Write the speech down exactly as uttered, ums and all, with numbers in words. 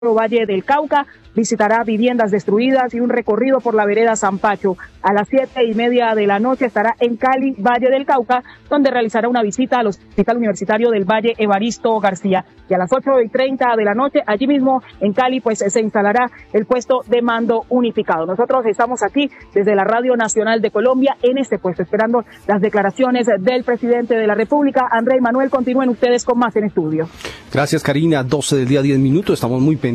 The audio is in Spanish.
Valle del Cauca, visitará viviendas destruidas y un recorrido por la vereda San Pacho. A las siete y media de la noche estará en Cali, Valle del Cauca, donde realizará una visita al Hospital Universitario del Valle Evaristo García. Y a las ocho y treinta de la noche, allí mismo en Cali, pues se instalará el puesto de mando unificado. Nosotros estamos aquí desde la Radio Nacional de Colombia en este puesto, esperando las declaraciones del presidente de la República. André y Manuel, continúen ustedes con más en estudio. Gracias, Karina. doce del día, diez minutos. Estamos muy pendientes.